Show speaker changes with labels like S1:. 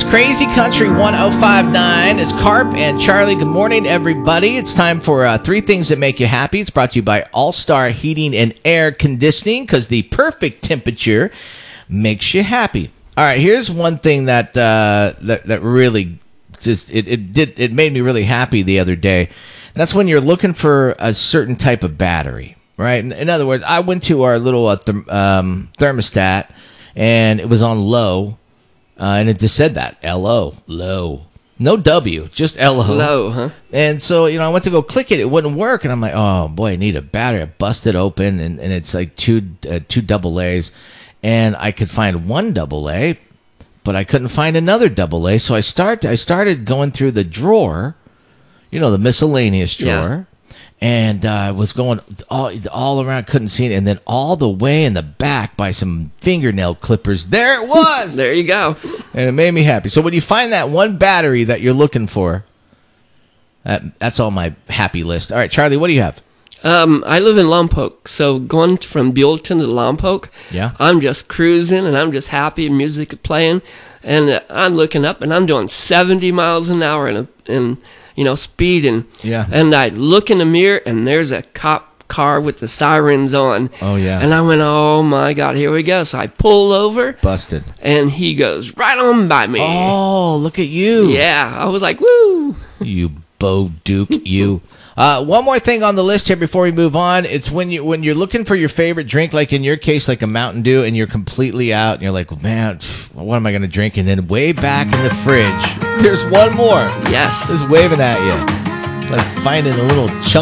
S1: Crazy Country 105.9. It's Carp and Charlie. Good morning, everybody. It's time for three things that make you happy. It's brought to you by All-Star Heating and Air Conditioning, because the perfect temperature makes you happy. All right, here's one thing that really just it made me really happy the other day. That's when you're looking for a certain type of battery, right? In other words, I went to our little thermostat, and it was on low. And it just said that, L-O, low. No W, just L-O.
S2: Low, huh?
S1: And so, I went to go click it. It wouldn't work. And I'm like, oh, boy, I need a battery. I busted open, and it's like two double A's. And I could find one double A, but I couldn't find another double A. So I started going through the drawer, the miscellaneous drawer. Yeah. And I was going all around, couldn't see it. And then all the way in the back by some fingernail clippers, there it was.
S2: There you go.
S1: And it made me happy. So when you find that one battery that you're looking for, that's on my happy list. All right, Charlie, what do you have?
S2: I live in Lompoc, so going from Buellton to Lompoc,
S1: yeah,
S2: I'm just cruising, and I'm just happy, music is playing, and I'm looking up, and I'm doing 70 miles an hour in speed, and I look in the mirror, and there's a cop car with the sirens on.
S1: Oh, yeah.
S2: And I went, oh, my God, here we go. So I pull over.
S1: Busted.
S2: And he goes right on by me.
S1: Oh, look at you.
S2: Yeah, I was like, woo.
S1: You Bo Duke, you. One more thing on the list here before we move on. It's when you're looking for your favorite drink, like in your case, like a Mountain Dew, and you're completely out, and you're like, man, what am I going to drink? And then way back in the fridge, there's one more.
S2: Yes.
S1: Just waving at you. Like finding a little chunk